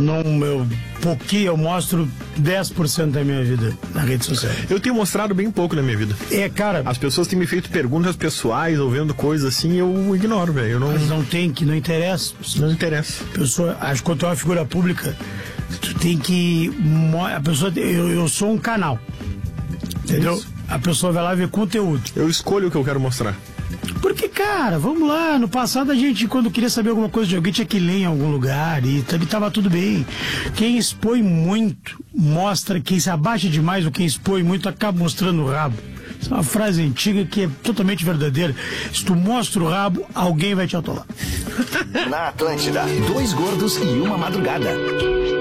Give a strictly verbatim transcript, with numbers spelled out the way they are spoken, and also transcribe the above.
Não, meu, pouquinho, eu mostro dez por cento da minha vida na rede social. Eu tenho mostrado bem pouco na minha vida. É, cara... As pessoas têm me feito perguntas pessoais ou vendo coisas assim, eu ignoro, velho. Não... Mas não tem, que não interessa. Não interessa. Pessoa, acho que quando tu é uma figura pública, tu tem que... A pessoa, eu, eu sou um canal, entendeu? Isso. A pessoa vai lá ver conteúdo. Eu escolho o que eu quero mostrar. Porque, cara, vamos lá, no passado a gente, quando queria saber alguma coisa de alguém, tinha que ler em algum lugar e também tava tudo bem. Quem expõe muito, mostra, quem se abaixa demais ou quem expõe muito, acaba mostrando o rabo. Essa é uma frase antiga que é totalmente verdadeira. Se tu mostra o rabo, alguém vai te atolar. Na Atlântida, dois gordos e uma madrugada.